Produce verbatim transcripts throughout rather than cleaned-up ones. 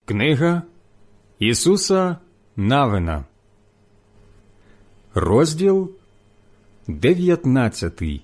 Книга Ісуса Навина, розділ дев'ятнадцятий.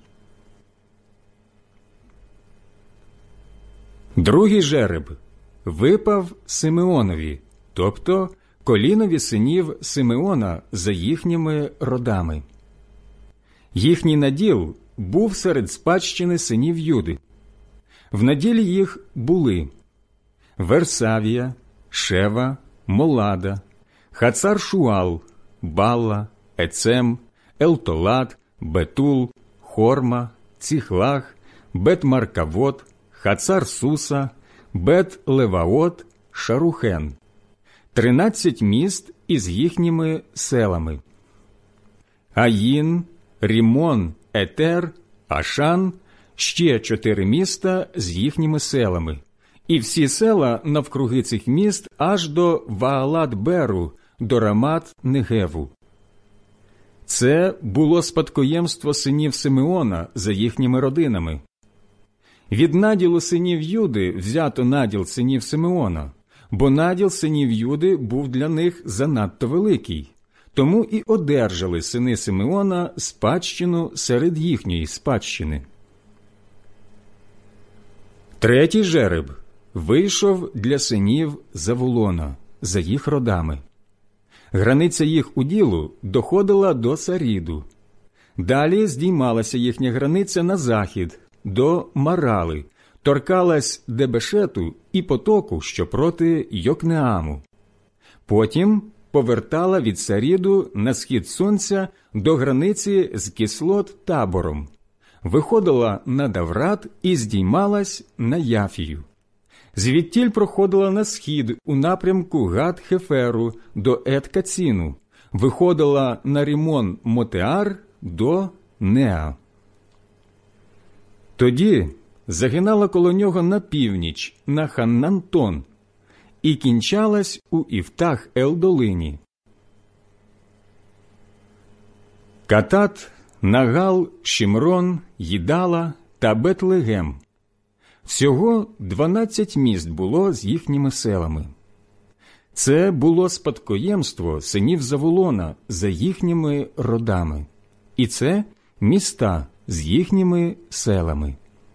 Другий жереб випав Симеонові, тобто колінові синів Симеона за їхніми родами. Їхній наділ був серед спадщини синів Юди. В наділі їх були Версавія, Шева, Молада, Хацар-Шуал, Балла, Ецем, Елтолад, Бетул, Хорма, Ціхлах, Бет-Маркавот, Хацар-Суса, Бет-Леваот, Шарухен. Тринадцять міст із їхніми селами. Аїн, Рімон, Етер, Ашан – ще чотири міста з їхніми селами. І всі села навкруги цих міст аж до Ваалат-Беру, до Рамат-Негеву. Це було спадкоємство синів Симеона за їхніми родинами. Від наділу синів Юди взято наділ синів Симеона, бо наділ синів Юди був для них занадто великий. Тому і одержали сини Симеона спадщину серед їхньої спадщини. Третій жереб вийшов для синів Завулона за їх родами. Границя їх уділу доходила до Саріду. Далі здіймалася їхня границя на захід, до Марали, торкалась Дебешету і потоку, що проти Йокнеаму. Потім повертала від Саріду на схід сонця до границі з Кислот-Табором, виходила на Даврат і здіймалась на Яфію. Звідтіль проходила на схід у напрямку Гат-Хеферу до Ет-Каціну, виходила на Рімон-Мотеар до Неа. Тоді загинала коло нього на північ, на Ханнантон, і кінчалась у Іфтах-Ел-Долині. Катат, Нагал, Шімрон, Їдала та Бет-Легем. Всього дванадцять міст було з їхніми селами. Це було спадкоємство синів Завулона за їхніми родами. І це міста з їхніми селами.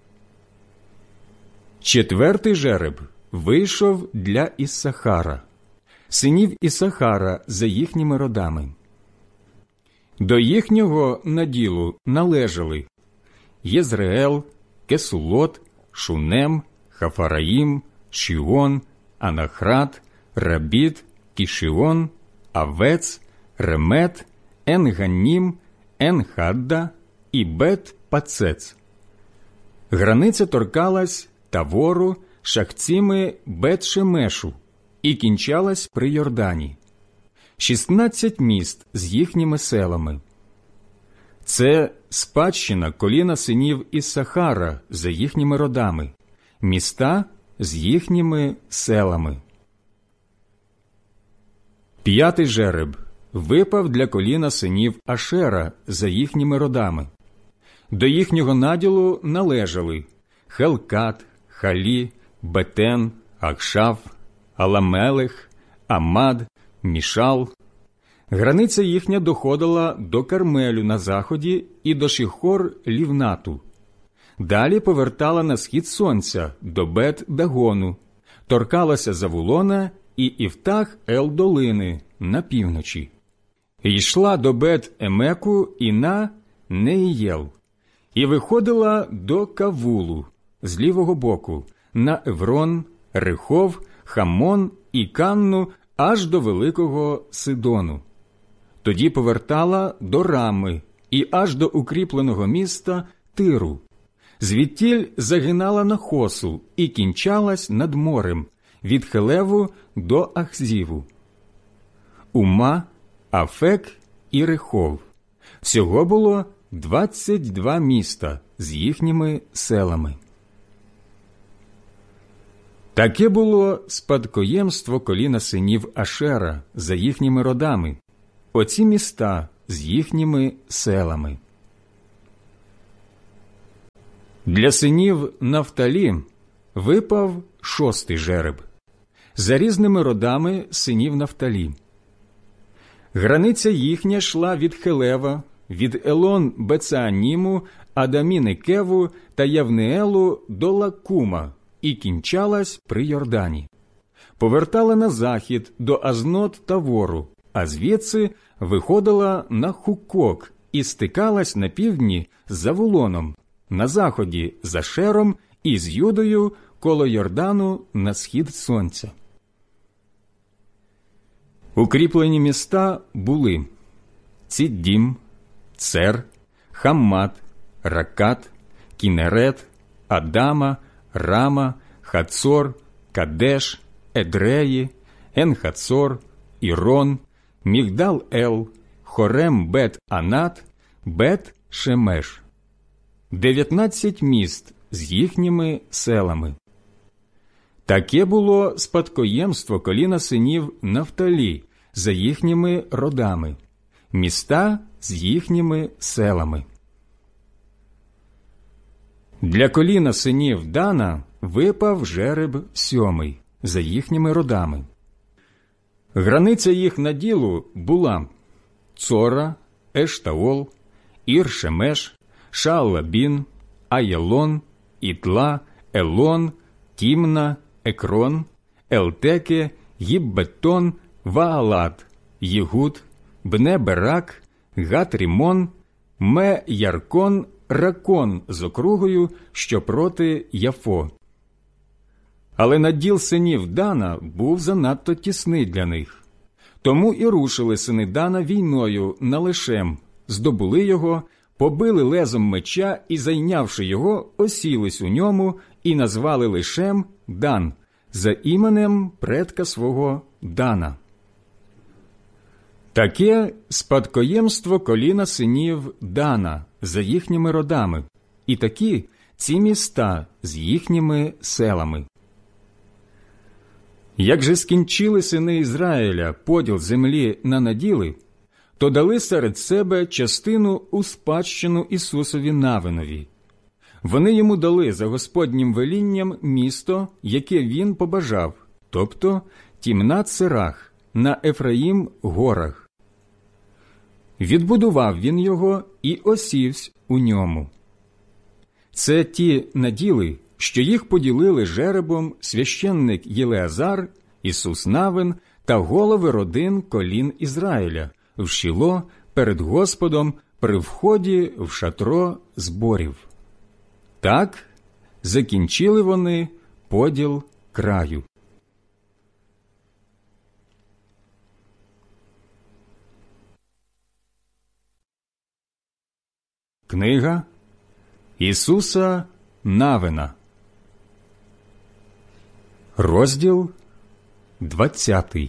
Четвертий жереб вийшов для Іссахара, синів Іссахара за їхніми родами. До їхнього наділу належали Єзреел, Кесулот, Шунем, Хафараїм, Шіон, Анахрат, Рабіт, Кішіон, Авец, Ремет, Енганнім, Енхадда і Бет-Пацец. Границя торкалась Тавору, Шахціми, Бет-Шемешу і кінчалась при Йордані. Шістнадцять міст з їхніми селами. Це спадщина коліна синів Іссахара за їхніми родами, міста з їхніми селами. П'ятий жереб випав для коліна синів Ашера за їхніми родами. До їхнього наділу належали Хелкат, Халі, Бетен, Акшав, Аламелех, Амад, Мішал. Границя їхня доходила до Кармелю на заході і до Шіхор-Лівнату. Далі повертала на схід сонця до Бет-Дагону, торкалася Завулона і Іфтах-Ел-Долини на півночі. Йшла до Бет-Емеку і на Неїєл, і виходила до Кавулу з лівого боку, на Еврон, Рехов, Хамон і Канну аж до Великого Сидону. Тоді повертала до Рами і аж до укріпленого міста Тиру. Звідтіль загинала на Хосу і кінчалась над морем, від Хелеву до Ахзіву. Ума, Афек і Рехов. Всього було двадцять два міста з їхніми селами. Таке було спадкоємство коліна синів Ашера за їхніми родами, оці міста з їхніми селами. Для синів Нафталі випав шостий жереб. за різними родами синів Нафталі. Границя їхня йшла від Хелева, від Елон Бецеаніму, Адаміни Кеву та Явнеелу до Лаккума і кінчалась при Йордані. Повертала на захід до Азнот та Вору, а звідси виходила на Хукок і стикалась на півдні з Завулоном, на заході з Ашером і з Юдою коло Йордану на схід сонця. Укріплені міста були Ціддім, Цер, Хаммат, Ракат, Кінерет, Адама, Рама, Хацор, Кадеш, Едреї, Енхацор, Ірон, Мігдал-Ел, Хорем Бет-Анат, Бет-Шемеш. Дев'ятнадцять міст з їхніми селами. Таке було спадкоємство коліна синів Нафталі за їхніми родами, міста з їхніми селами. Для коліна синів Дана випав жереб сьомий за їхніми родами. Границя їх наділу була Цора, Ештаол, Ір-Шемеш, Шаалабін, Аєлон, Ітла, Елон, Тімна, Екрон, Елтеке, Гіббетон, Ваалат, Єгуд, Бне-Берак, Гат-Рімон, Ме-Яркон, Ракон з округою, що проти Яфо. Але наділ синів Дана був занадто тісний для них. Тому і рушили сини Дана війною на Лешем, здобули його, побили лезом меча і, зайнявши його, осілись у ньому і назвали Лешем Дан, за іменем предка свого Дана. Таке спадкоємство коліна синів Дана за їхніми родами, і такі ці міста з їхніми селами. Як же скінчили сини Ізраїля поділ землі на наділи, то дали серед себе частину у спадщину Ісусові Навинові. Вони йому дали за Господнім велінням місто, яке він побажав, тобто Тімнат-Серах на Ефраїм горах. Відбудував він його і осівсь у ньому. Це ті наділи, що їх поділили жеребом священник Єлеазар, Ісус Навин та голови родин колін Ізраїля в Шіло перед Господом при вході в шатро зборів. Так закінчили вони поділ краю. Книга Ісуса Навина, розділ двадцятий.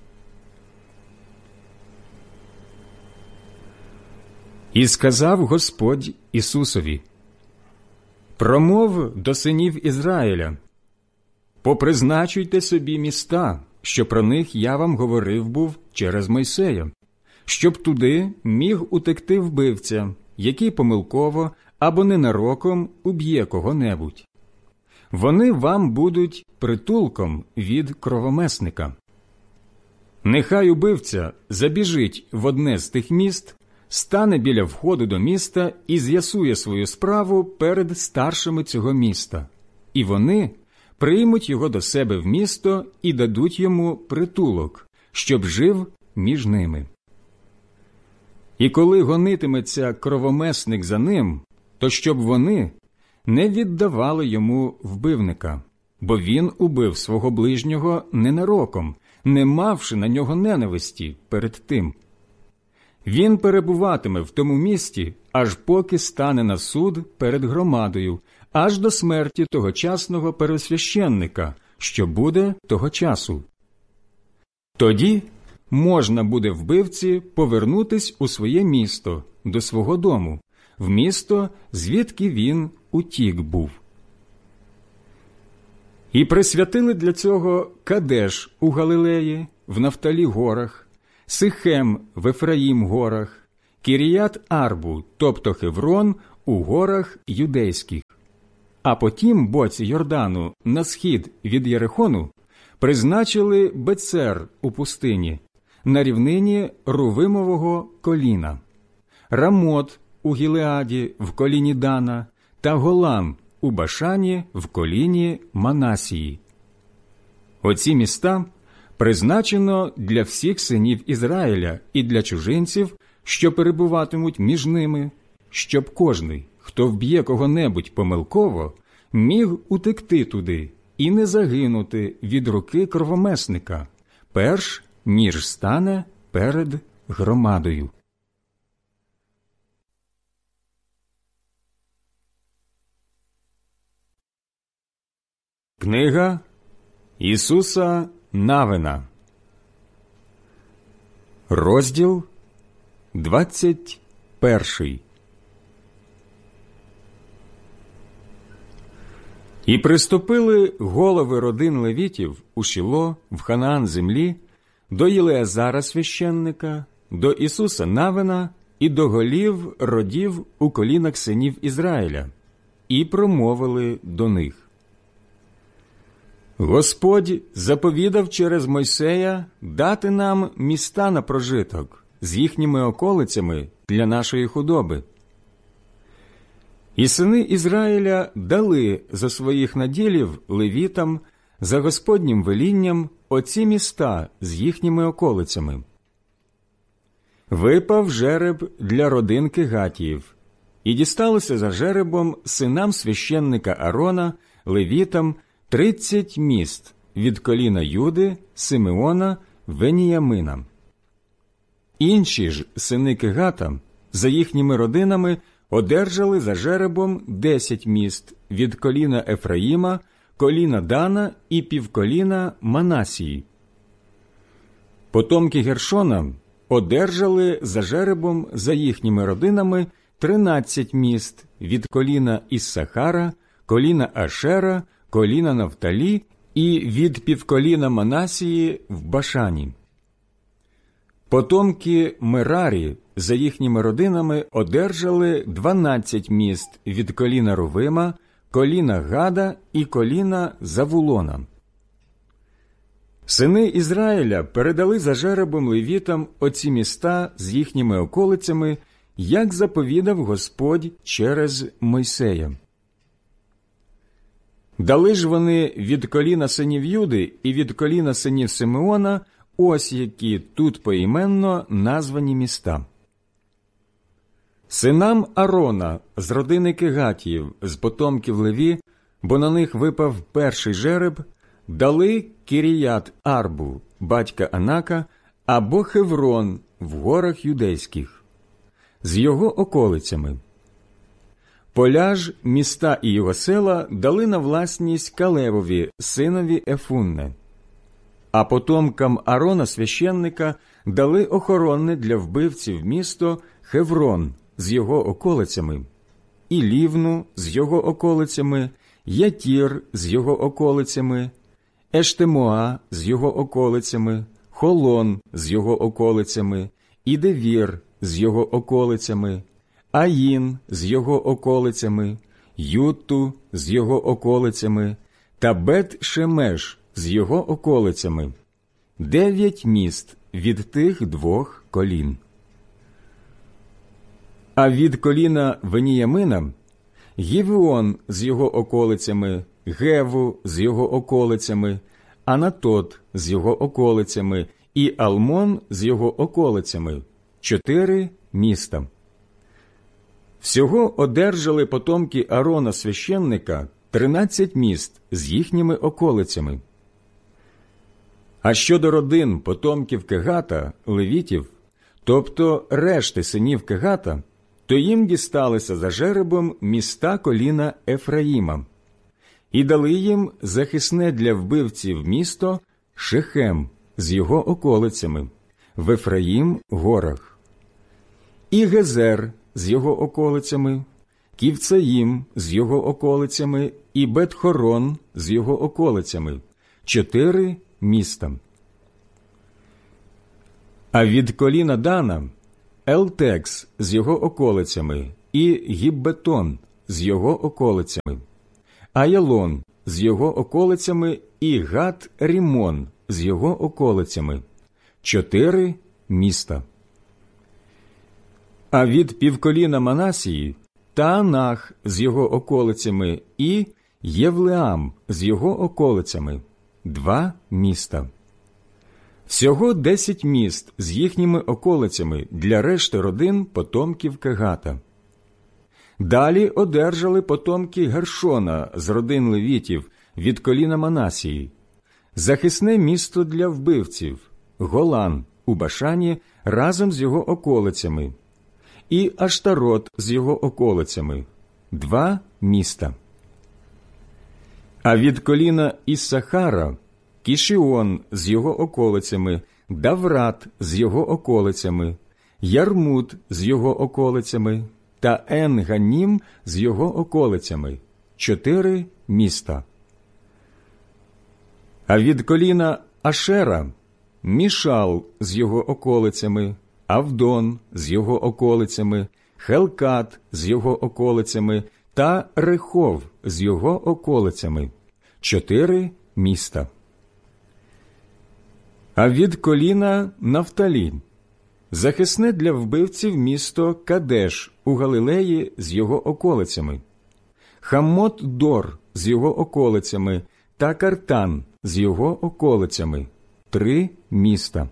І сказав Господь Ісусові: «Промов до синів Ізраїля: попризначуйте собі міста, що про них я вам говорив був через Мойсея, щоб туди міг утекти вбивця, який помилково або ненароком уб'є кого-небудь. Вони вам будуть притулком від кровомисника. Нехай убивця забіжить в одне з тих міст, стане біля входу до міста і з'ясує свою справу перед старшими цього міста, і вони приймуть його до себе в місто і дадуть йому притулок, щоб жив між ними. І коли гонитиметься кровомесник за ним, то щоб вони не віддавали йому вбивника, бо він убив свого ближнього ненароком, не мавши на нього ненависті перед тим. Він перебуватиме в тому місті, аж поки стане на суд перед громадою, аж до смерті тогочасного первосвященника, що буде того часу. Тоді можна буде вбивці повернутись у своє місто, до свого дому, в місто, звідки він утік був. І присвятили для цього Кадеш у Галилеї, в Нафталі горах, Сихем в Ефраїм горах, Кіріят-Арбу, тобто Хеврон, у горах юдейських. А по тім боці Йордану на схід від Єрихону Призначили Бецер у пустині, на рівнині Рувимового коліна, Рамот у Гілеаді в коліні Дана та Голан у Башані в коліні Манасії. Оці міста призначено для всіх синів Ізраїля і для чужинців, що перебуватимуть між ними, щоб кожний, хто вб'є кого-небудь помилково, міг утекти туди і не загинути від руки кровомисника, перш ніж стане перед громадою. Книга Ісуса Навина, розділ двадцять перший. І приступили голови родин левітів у Шіло, в Ханаан землі, до Єлеазара священника, до Ісуса Навина і до голів родів у колінах синів Ізраїля, і промовили до них: Господь заповідав через Мойсея дати нам міста на прожиток з їхніми околицями для нашої худоби. І сини Ізраїля дали за своїх наділів левітам за Господнім велінням оці міста з їхніми околицями. Випав жереб для родин Кегатіїв, і дісталося за жеребом синам священника Аарона, левітам, тридцять міст від коліна Юди, Симеона, Веніямина. Інші ж сини Кегата за їхніми родинами одержали за жеребом десять міст від коліна Ефраїма, коліна Дана і півколіна Манасії. Потомки Гершона одержали за жеребом за їхніми родинами тринадцять міст від коліна Іссахара, коліна Ашера, коліна Нафталі і від півколіна Манасії в Башані. Потомки Мерарі за їхніми родинами одержали дванадцять міст від коліна Рувима, коліна Гада і коліна Завулона. Сини Ізраїля передали за жеребом левітам оці міста з їхніми околицями, як заповідав Господь через Мойсея. Дали ж вони від коліна синів Юди і від коліна синів Симеона ось які тут поіменно названі міста. Синам Аарона з родини Кегатіїв, з потомків Леві, бо на них випав перший жереб, дали Кіріят Арбу, батька Анака, або Хеврон в горах юдейських, з його околицями. Поля ж, міста і його села дали на власність Калевові, синові Ефунне. А потомкам Аарона священника дали охоронне для вбивців місто Хеврон з його околицями, і Лівну з його околицями, Ятір з його околицями, Ештемоа з його околицями, Холон з його околицями, і Девір з його околицями, Аїн з його околицями, Ютту з його околицями та Бет-Шемеш з його околицями. Дев'ять міст від тих двох колін. А від коліна Веніямина Гівеон з його околицями, Геву з його околицями, Анатот з його околицями і Алмон з його околицями. Чотири міста. Всього одержали потомки Аарона священника тринадцять міст з їхніми околицями. А щодо родин потомків Кегата, левітів, тобто решти синів Кегата, то їм дісталися за жеребом міста коліна Ефраїма, і дали їм захисне для вбивців місто Шехем з його околицями, в Ефраїм горах, і Гезер з його околицями, Ківцаїм з його околицями і Бет-Хорон з його околицями. Чотири міста. А від коліна Дана Елтекс з його околицями і Гіббетон з його околицями, Аялон з його околицями і Гат-Рімон з його околицями – чотири міста. А від півколіна Манасії – Таанах з його околицями і Євлеам з його околицями – два міста. Всього десять міст з їхніми околицями для решти родин потомків Кегата. Далі одержали потомки Гершона з родин левітів від коліна Манасії, захисне місто для вбивців – Голан у Башані разом з його околицями, і Аштарот з його околицями – два міста. А від коліна Іссахара – Кішіон з його околицями, Даврат з його околицями, Ярмут з його околицями та Ен-Ганім з його околицями – чотири міста. А від коліна Ашера – Мішал з його околицями, Авдон з його околицями, Хелкат з його околицями та Рехов з його околицями – чотири міста. А від коліна Нафталі – захисне для вбивців місто Кадеш у Галилеї з його околицями, Хаммот-Дор з його околицями та Картан з його околицями – три міста.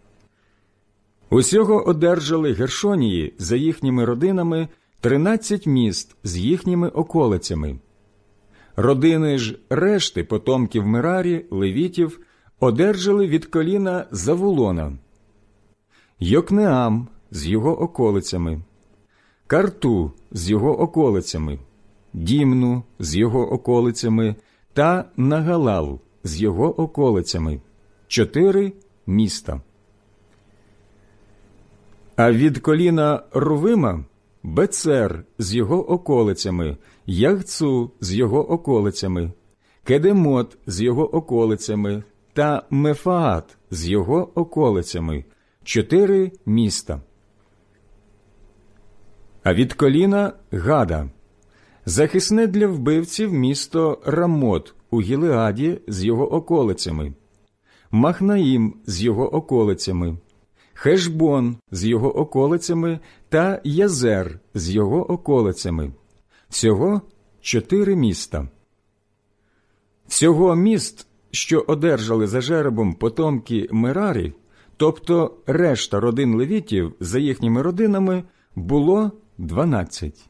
Усього одержали Гершонії за їхніми родинами тринадцять міст з їхніми околицями. Родини ж решти потомків Мерарі, левітів, одержали від коліна Завулона: Йокнеам з його околицями, Карту з його околицями, Дімну з його околицями та Нагалал з його околицями – чотири міста. А від коліна Рувима – Бецер з його околицями, Ягцу з його околицями, Кедемот з його околицями та Мефаат з його околицями – чотири міста. А від коліна Гада – захисне для вбивців місто Рамот у Гілеаді з його околицями, Махнаїм з його околицями, Хешбон з його околицями та Язер з його околицями. Всього чотири міста. Всього міст, що одержали за жеребом потомки Мерарі, тобто решта родин левітів за їхніми родинами, було дванадцять.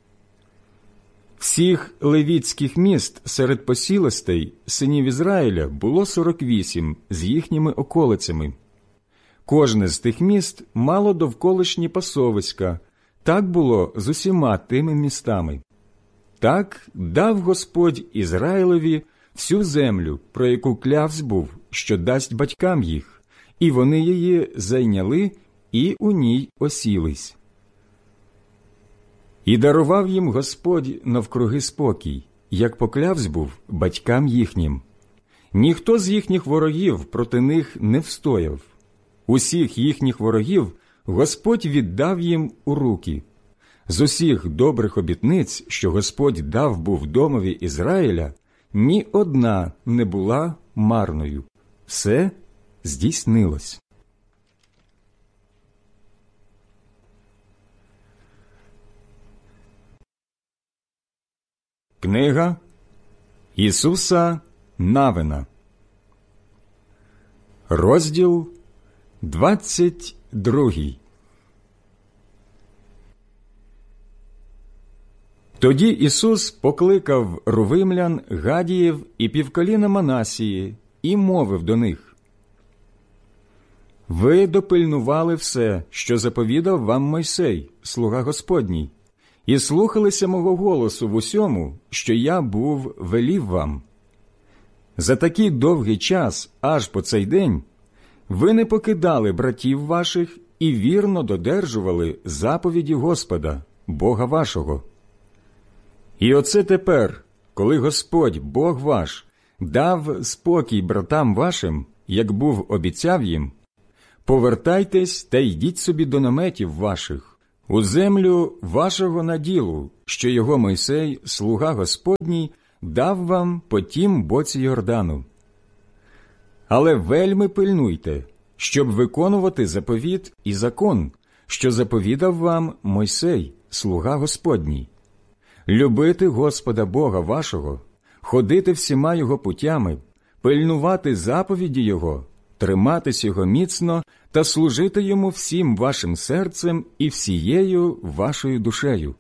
Всіх левітських міст серед посілостей синів Ізраїля було сорок вісім з їхніми околицями. Кожне з тих міст мало довколишні пасовиська. Так було з усіма тими містами. Так дав Господь Ізраїлеві всю землю, про яку клявсь був, що дасть батькам їх, і вони її зайняли і у ній осілись. І дарував їм Господь навкруги спокій, як поклявсь був батькам їхнім. Ніхто з їхніх ворогів проти них не встояв. Усіх їхніх ворогів Господь віддав їм у руки. З усіх добрих обітниць, що Господь дав був домові Ізраїля, ні одна не була марною. Все здійснилось. Книга Ісуса Навина, розділ двадцять другий. Тоді Ісус покликав рувимлян, гадіїв і півколіна Манасії і мовив до них: «Ви допильнували все, що заповідав вам Мойсей, слуга Господній, і слухалися мого голосу в усьому, що я був велів вам. За такий довгий час, аж по цей день, ви не покидали братів ваших і вірно додержували заповіді Господа, Бога вашого. І оце тепер, коли Господь, Бог ваш, дав спокій братам вашим, як був обіцяв їм, повертайтесь та йдіть собі до наметів ваших, у землю вашого наділу, що його Мойсей, слуга Господній, дав вам по тім боці Йордану, Але вельми пильнуйте, щоб виконувати заповіт і закон, що заповідав вам Мойсей, слуга Господній. Любити Господа Бога вашого, ходити всіма Його путями, пильнувати заповіді Його, триматись Його міцно та служити Йому всім вашим серцем і всією вашою душею.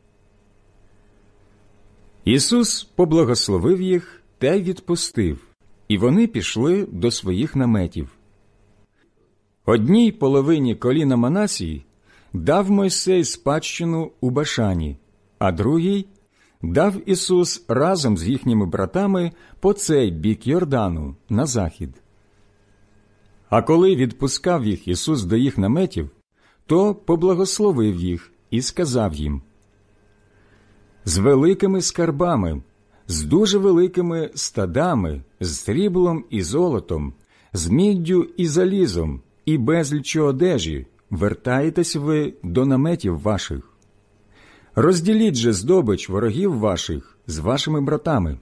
Ісус поблагословив їх та й відпустив, і вони пішли до своїх наметів. Одній половині коліна Манасії дав Мойсей спадщину у Башані, а другій дав Ісус разом з їхніми братами по цей бік Йордану на захід. А коли відпускав їх Ісус до їх наметів, то поблагословив їх і сказав їм: «З великими скарбами, з дуже великими стадами, з сріблом і золотом, з міддю і залізом, і безліччю одежі вертаєтесь ви до наметів ваших. Розділіть же здобич ворогів ваших з вашими братами».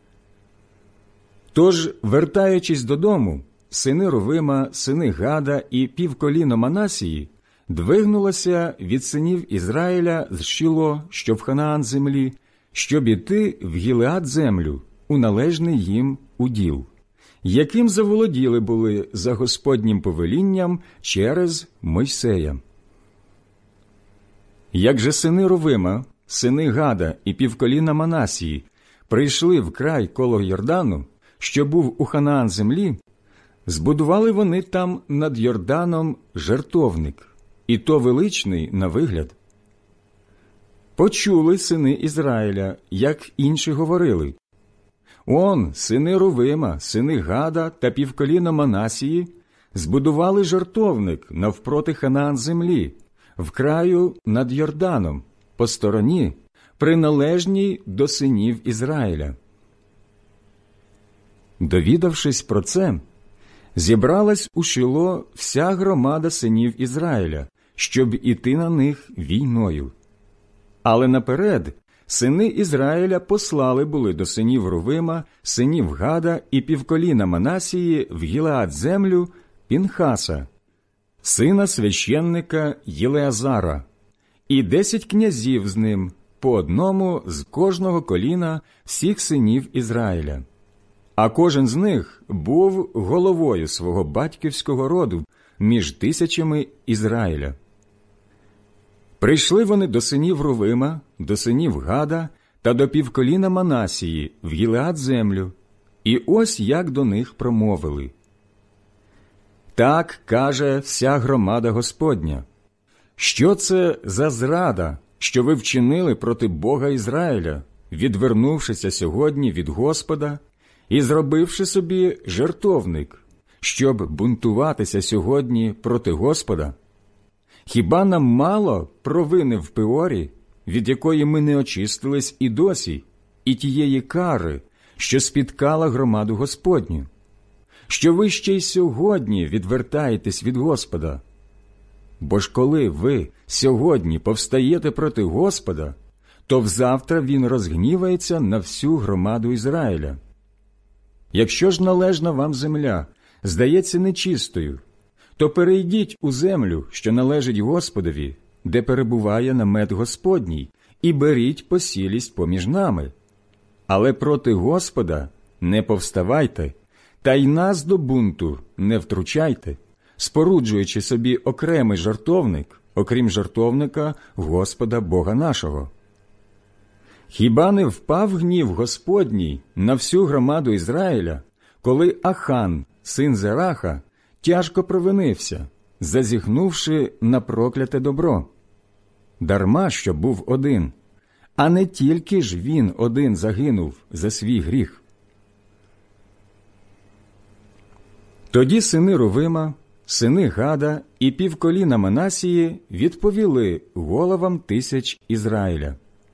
Тож, вертаючись додому, сини Рувима, сини Гада і півколіно Манасії двигнулося від синів Ізраїля з Шіло, що в Ханаан землі, щоб іти в Гілеад землю, у належний їм уділ, яким заволоділи були за Господнім повелінням через Мойсея. Як же сини Рувима, сини Гада і півколіна Манасії прийшли в край коло Йордану, що був у Ханаан землі, збудували вони там над Йорданом жертовник, і то величний на вигляд. Почули сини Ізраїля, як інші говорили: «Он, сини Рувима, сини Гада та півколіна Манасії збудували жертовник навпроти Ханаан землі, в краю над Йорданом, по стороні, приналежній до синів Ізраїля». Довідавшись про це, зібралась у Шіло вся громада синів Ізраїля, щоб іти на них війною. Але наперед сини Ізраїля послали були до синів Рувима, синів Гада і півколіна Манасії в Гілеад землю Пінхаса, сина священника Єлеазара, і десять князів з ним, по одному з кожного коліна всіх синів Ізраїля. А кожен з них був головою свого батьківського роду між тисячами Ізраїля. Прийшли вони до синів Рувима, до синів Гада та до півколіна Манасії в Гілеад землю, і ось як до них промовили: «Так каже вся громада Господня: що це за зрада, що ви вчинили проти Бога Ізраїля, відвернувшися сьогодні від Господа і зробивши собі жертовник, щоб бунтуватися сьогодні проти Господа? Хіба нам мало провини в Пеорі, від якої ми не очистились і досі, і тієї кари, що спіткала громаду Господню? Що ви ще й сьогодні відвертаєтесь від Господа? Бо ж коли ви сьогодні повстаєте проти Господа, то взавтра Він розгнівається на всю громаду Ізраїля. Якщо ж належна вам земля здається нечистою, то перейдіть у землю, що належить Господові, де перебуває намет Господній, і беріть посілість поміж нами. Але проти Господа не повставайте, та й нас до бунту не втручайте, споруджуючи собі окремий жертовник, окрім жертовника Господа Бога нашого. Хіба не впав гнів Господній на всю громаду Ізраїля, коли Ахан, син Зераха, тяжко провинився, зазіхнувши на прокляте добро? Дарма, що був один, а не тільки ж він один загинув за свій гріх. Тоді сини Рувима, сини Гада і півколіна Манасії відповіли головам тисяч Ізраїля: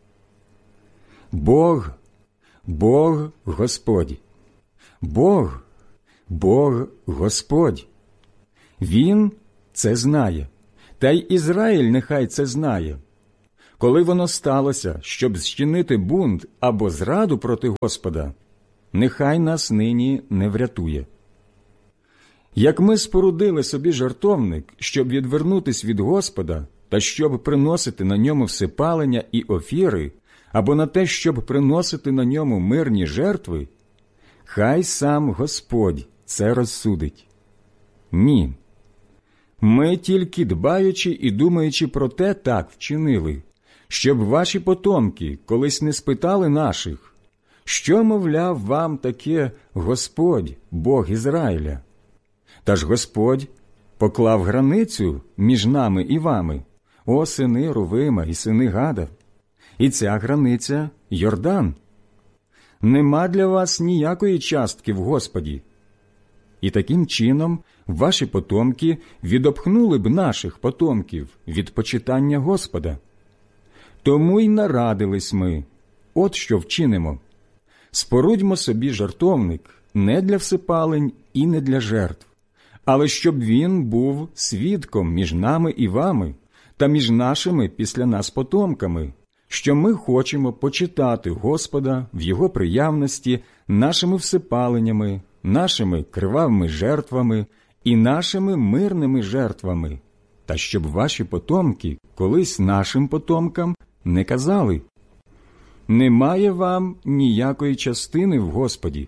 Бог, Бог Господь, Бог, Бог Господь. Він це знає, та й Ізраїль нехай це знає. Коли воно сталося, щоб зчинити бунт або зраду проти Господа, нехай нас нині не врятує. Як ми спорудили собі жертовник, щоб відвернутись від Господа, та щоб приносити на ньому всепалення і офіри, або на те, щоб приносити на ньому мирні жертви, хай сам Господь це розсудить. Ні. Ми тільки дбаючи і думаючи про те, так вчинили, щоб ваші потомки колись не спитали наших, що, мовляв, вам таке Господь, Бог Ізраїля? Та ж Господь поклав границю між нами і вами, о сини Рувима і сини Гада, і ця границя – Йордан. Нема для вас ніякої частки в Господі. І таким чином ваші потомки відопхнули б наших потомків від почитання Господа. Тому й нарадились ми, от що вчинимо. Спорудьмо собі жертовник не для всепалень і не для жертв, але щоб він був свідком між нами і вами та між нашими після нас потомками, що ми хочемо почитати Господа в Його приявності нашими всепаленнями, нашими кривавими жертвами і нашими мирними жертвами, та щоб ваші потомки колись нашим потомкам не казали: «Немає вам ніякої частини в Господі».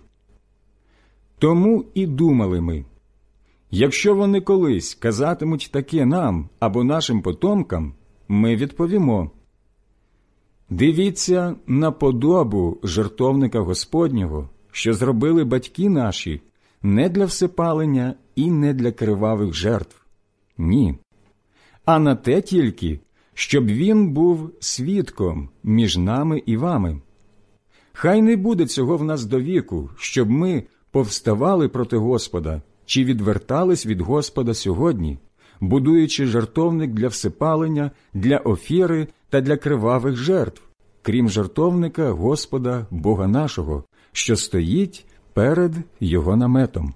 Тому і думали ми, якщо вони колись казатимуть таке нам або нашим потомкам, ми відповімо: «Дивіться на подобу жертовника Господнього, що зробили батьки наші, не для всепалення і не для кривавих жертв. Ні, а на те тільки, щоб він був свідком між нами і вами. Хай не буде цього в нас довіку, щоб ми повставали проти Господа чи відвертались від Господа сьогодні, будуючи жертовник для всепалення, для офіри та для кривавих жертв, крім жертовника Господа Бога нашого, що стоїть перед Його наметом».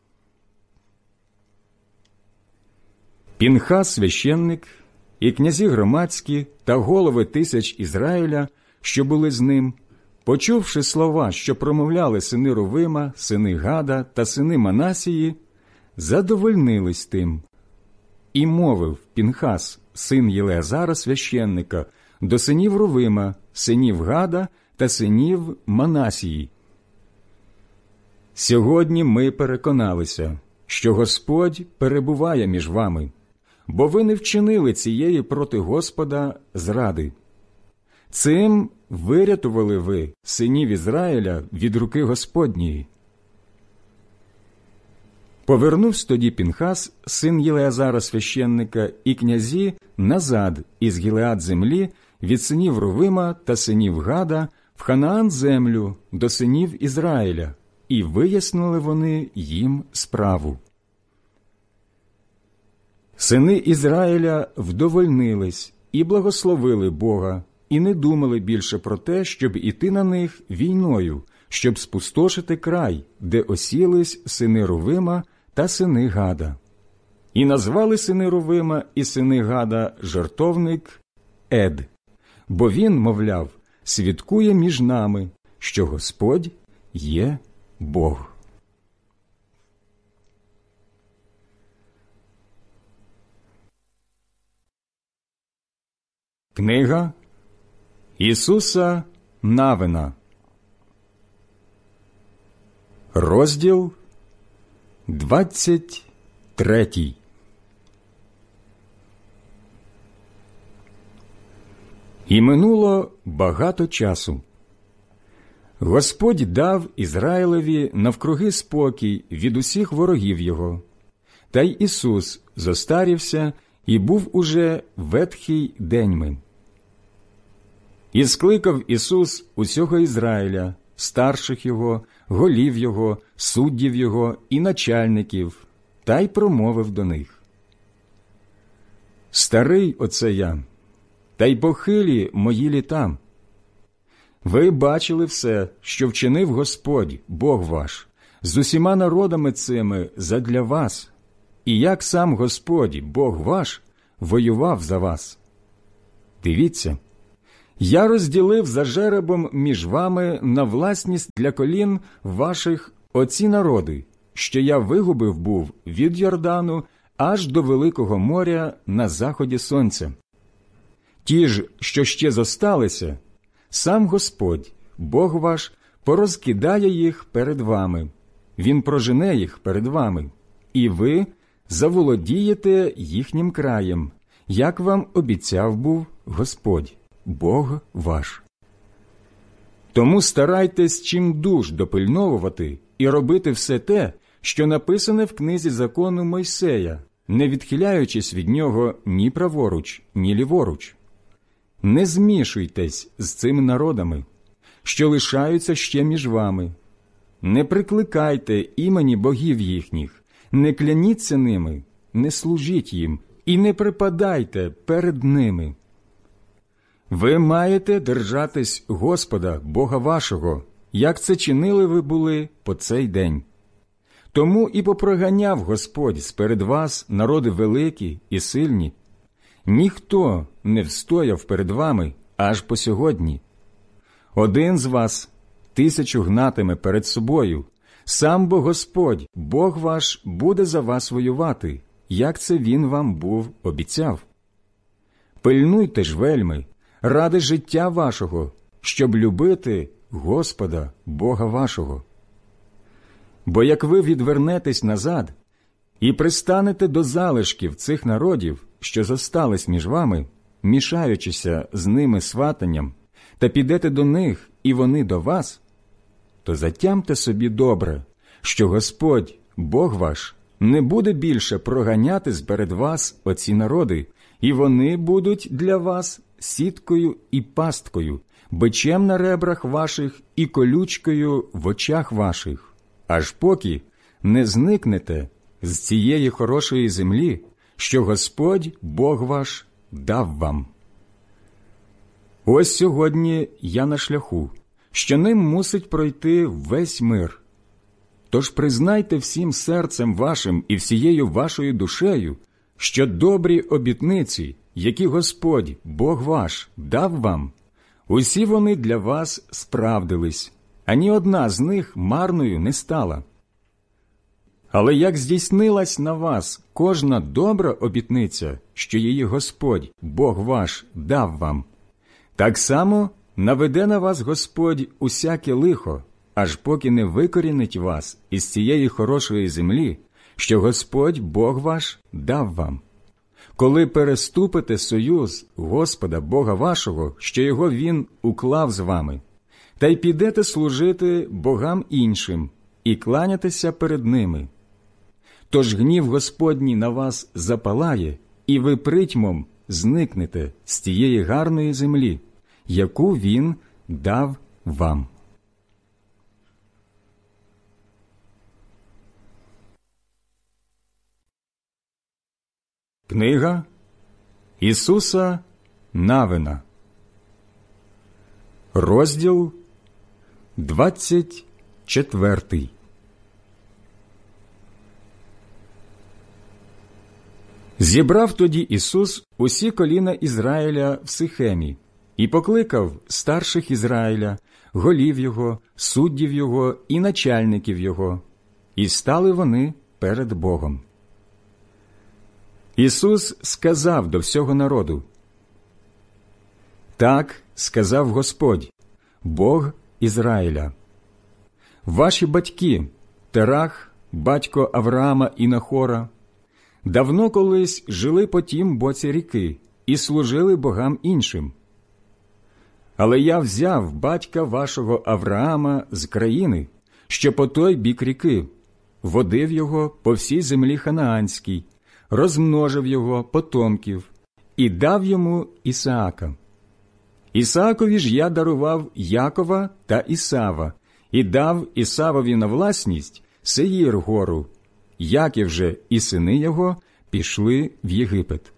Пінхас священник і князі громадські та голови тисяч Ізраїля, що були з ним, почувши слова, що промовляли сини Рувима, сини Гада та сини Манасії, задовольнились тим. І мовив Пінхас, син Єлеазара священника, до синів Рувима, синів Гада та синів Манасії: «Сьогодні ми переконалися, що Господь перебуває між вами, бо ви не вчинили цієї проти Господа зради. Цим вирятували ви синів Ізраїля від руки Господньої». Повернувся тоді Пінхас, син Єлеазара священника, і князі назад із Гілеад землі від синів Рувима та синів Гада в Ханаан землю до синів Ізраїля, і вияснили вони їм справу. Сини Ізраїля вдовольнились і благословили Бога, і не думали більше про те, щоб іти на них війною, щоб спустошити край, де осілись сини Рувима та сини Гада. І назвали сини Рувима і сини Гада жертовник Ед, бо він, мовляв, свідкує між нами, що Господь є Бог. Книга Ісуса Навина, розділ двадцять третій. І минуло багато часу. Господь дав Ізраїлеві навкруги спокій від усіх ворогів його. Та й Ісус зостарівся і був уже ветхий деньми. І скликав Ісус усього Ізраїля, старших його, голів його, суддів його і начальників, та й промовив до них: «Старий оце я, та й похилі мої літа. Ви бачили все, що вчинив Господь, Бог ваш, з усіма народами цими задля вас, і як сам Господь, Бог ваш, воював за вас. Дивіться, я розділив за жеребом між вами на власність для колін ваших оці народи, що я вигубив був від Йордану аж до Великого моря на заході сонця. Ті ж, що ще зосталися, сам Господь, Бог ваш, порозкидає їх перед вами, Він прожене їх перед вами, і ви заволодієте їхнім краєм, як вам обіцяв був Господь, Бог ваш. Тому старайтесь чимдуж допильновувати і робити все те, що написане в книзі закону Мойсея, не відхиляючись від нього ні праворуч, ні ліворуч. Не змішуйтесь з цими народами, що лишаються ще між вами. Не прикликайте імені богів їхніх, не кляніться ними, не служіть їм і не припадайте перед ними. Ви маєте держатись Господа, Бога вашого, як це чинили ви були по цей день. Тому і попроганяв Господь сперед вас народи великі і сильні. Ніхто не встояв перед вами аж по сьогодні. Один з вас тисячу гнатиме перед собою, сам бо Господь, Бог ваш, буде за вас воювати, як це Він вам був обіцяв. Пильнуйте ж вельми, ради життя вашого, щоб любити Господа, Бога вашого. Бо як ви відвернетесь назад і пристанете до залишків цих народів, що зостались між вами, мішаючися з ними сватанням, та підете до них, і вони до вас, то затямте собі добре, що Господь, Бог ваш, не буде більше проганяти сперед вас оці народи, і вони будуть для вас сіткою і пасткою, бичем на ребрах ваших і колючкою в очах ваших, аж поки не зникнете з цієї хорошої землі, що Господь, Бог ваш, дав вам. Ось сьогодні я на шляху, що ним мусить пройти весь мир. Тож признайте всім серцем вашим і всією вашою душею, що добрі обітниці, які Господь, Бог ваш, дав вам, усі вони для вас справдились, ані одна з них марною не стала. Але як здійснилась на вас кожна добра обітниця, що її Господь, Бог ваш, дав вам, так само наведе на вас Господь усяке лихо, аж поки не викорінить вас із цієї хорошої землі, що Господь, Бог ваш, дав вам. Коли переступите союз Господа, Бога вашого, що його Він уклав з вами, та й підете служити богам іншим і кланятися перед ними, тож гнів Господній на вас запалає, і ви притьмом зникнете з тієї гарної землі, яку Він дав вам. Книга Ісуса Навина, розділ двадцять четвертий. Зібрав тоді Ісус усі коліна Ізраїля в Сихемі і покликав старших Ізраїля, голів його, суддів його і начальників його, і стали вони перед Богом. Ісус сказав до всього народу: «Так сказав Господь, Бог Ізраїля. Ваші батьки, Терах, батько Авраама і Нахора, давно колись жили по тім боці ріки і служили богам іншим. Але я взяв батька вашого Авраама з країни, що по той бік ріки, водив його по всій землі ханаанській, розмножив його потомків і дав йому Ісаака. Ісаакові ж я дарував Якова та Ісава, і дав Ісавові на власність Сеїр гору. Яків же і сини його пішли в Єгипет.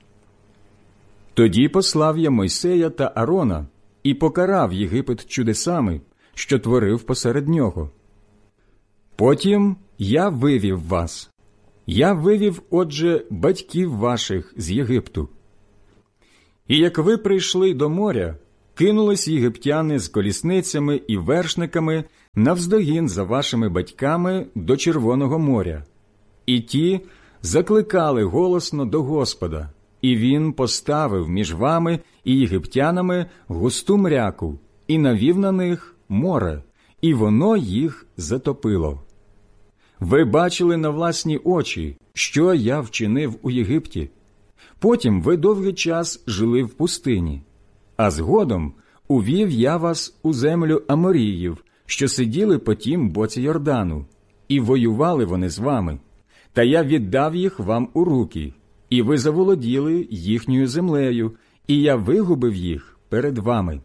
Тоді послав я Мойсея та Арона і покарав Єгипет чудесами, що творив посеред нього. Потім я вивів вас. Я вивів, отже, батьків ваших з Єгипту. І як ви прийшли до моря, кинулись єгиптяни з колісницями і вершниками навздогін за вашими батьками до Червоного моря. І ті закликали голосно до Господа, і він поставив між вами і єгиптянами густу мряку, і навів на них море, і воно їх затопило. Ви бачили на власні очі, що я вчинив у Єгипті. Потім ви довгий час жили в пустині, а згодом увів я вас у землю Аморіїв, що сиділи по тім боці Йордану, і воювали вони з вами. Та я віддав їх вам у руки, і ви заволоділи їхньою землею, і я вигубив їх перед вами.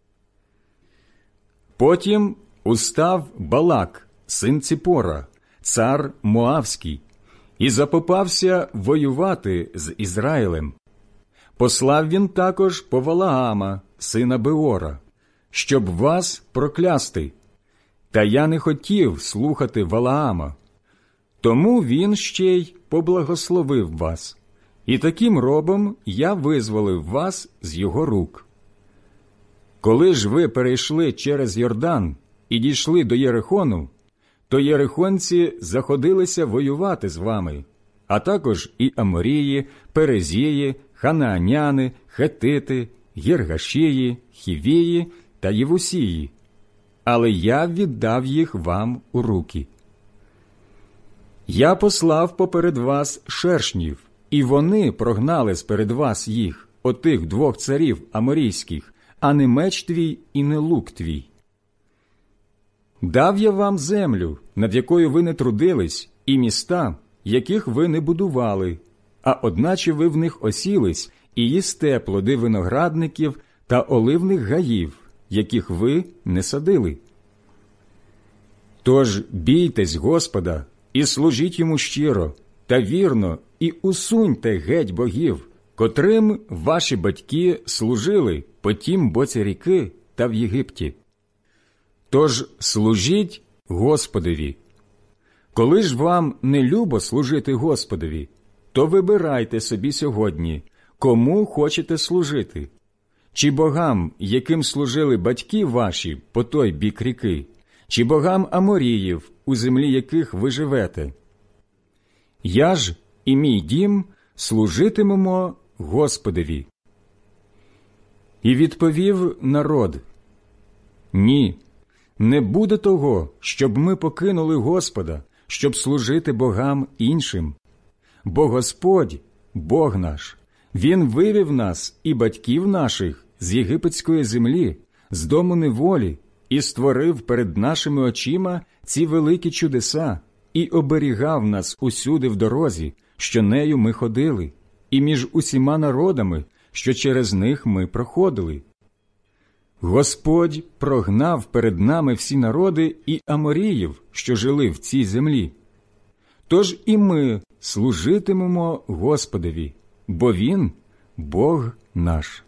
Потім устав Балак, син Ципора, цар Моавський, і запопався воювати з Ізраїлем. Послав він також по Валаама, сина Беора, щоб вас проклясти. Та я не хотів слухати Валаама. Тому він ще й поблагословив вас, і таким робом я визволив вас з його рук. Коли ж ви перейшли через Йордан і дійшли до Єрихону, то єрихонці заходилися воювати з вами, а також і Аморії, Перезії, Ханааняни, Хетити, Гіргашії, Хівії та Євусії, але я віддав їх вам у руки. Я послав поперед вас шершнів, і вони прогнали сперед вас їх, отих двох царів аморійських, а не меч твій і не лук твій. Дав я вам землю, над якою ви не трудились, і міста, яких ви не будували, а одначе ви в них осілись і їсте плоди виноградників та оливних гаїв, яких ви не садили. Тож бійтесь Господа і служіть йому щиро та вірно, і усуньте геть богів, котрим ваші батьки служили по тім боці ріки та в Єгипті. Тож служіть Господові. Коли ж вам не любо служити Господові, то вибирайте собі сьогодні, кому хочете служити. Чи богам, яким служили батьки ваші по той бік ріки, чи богам Аморіїв, у землі яких ви живете. Я ж і мій дім служитимемо Господові. І відповів народ: Ні, не буде того, щоб ми покинули Господа, щоб служити богам іншим. Бо Господь, Бог наш, Він вивів нас і батьків наших з єгипетської землі, з дому неволі, і створив перед нашими очима ці великі чудеса, і оберігав нас усюди в дорозі, що нею ми ходили, і між усіма народами, що через них ми проходили. Господь прогнав перед нами всі народи і аморіїв, що жили в цій землі. Тож і ми служитимемо Господові, бо Він – Бог наш.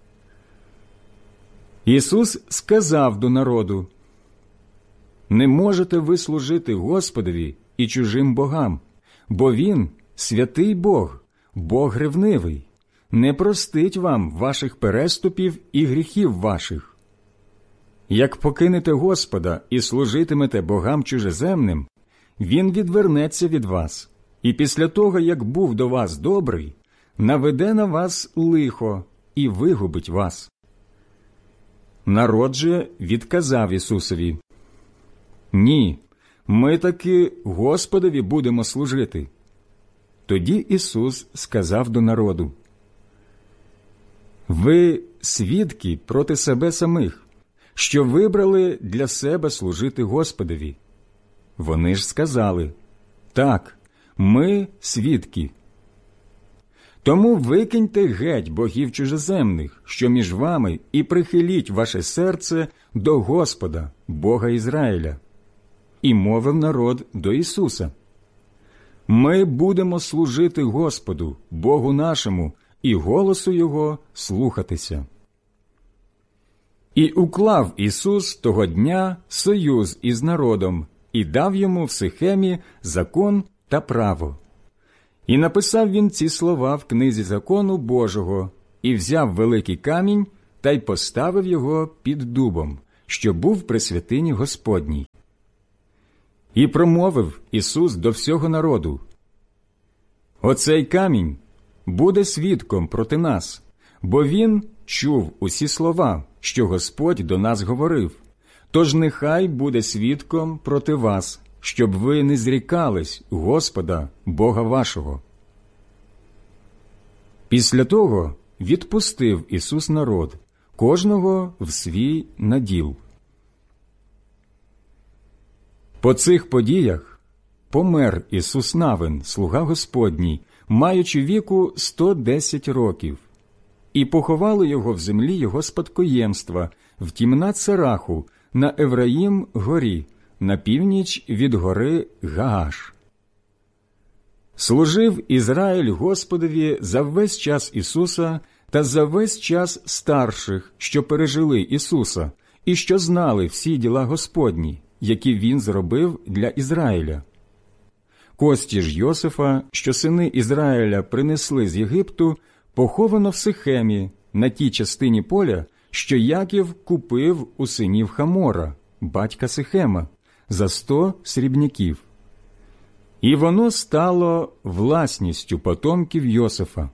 Ісус сказав до народу: «Не можете ви служити Господові і чужим богам, бо Він – святий Бог, Бог ревнивий, не простить вам ваших переступів і гріхів ваших. Як покинете Господа і служитимете богам чужеземним, Він відвернеться від вас, і після того, як був до вас добрий, наведе на вас лихо і вигубить вас». Народ же відказав Ісусові: «Ні, ми таки Господові будемо служити». Тоді Ісус сказав до народу: «Ви свідки проти себе самих, що вибрали для себе служити Господові». Вони ж сказали: «Так, ми свідки». Тому викиньте геть богів чужеземних, що між вами, і прихиліть ваше серце до Господа, Бога Ізраїля. І мовив народ до Ісуса: «Ми будемо служити Господу, Богу нашому, і голосу Його слухатися». І уклав Ісус того дня союз із народом, і дав йому в Сихемі закон та право. І написав він ці слова в книзі закону Божого, і взяв великий камінь та й поставив його під дубом, що був при святині Господній. І промовив Ісус до всього народу: «Оцей камінь буде свідком проти нас, бо він чув усі слова, що Господь до нас говорив. Тож нехай буде свідком проти вас, щоб ви не зрікались Господа, Бога вашого». Після того відпустив Ісус народ, кожного в свій наділ. По цих подіях помер Ісус Навин, слуга Господній, маючи віку сто десять років, і поховали його в землі його спадкоємства, в Тімнат Сераху, на Евраїм горі, на північ від гори Гааш. Служив Ізраїль Господові за весь час Ісуса та за весь час старших, що пережили Ісуса, і що знали всі діла Господні, які Він зробив для Ізраїля. Кості ж Йосифа, що сини Ізраїля принесли з Єгипту, поховано в Сихемі, на тій частині поля, що Яків купив у синів Хамора, батька Сихема, за сто срібняків. І воно стало власністю потомків Йосифа.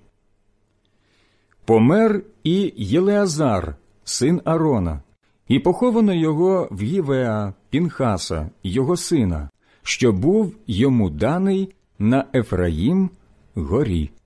Помер і Єлеазар, син Арона, і поховано його в Гівеа Пінхаса, його сина, що був йому даний на Ефраїм горі.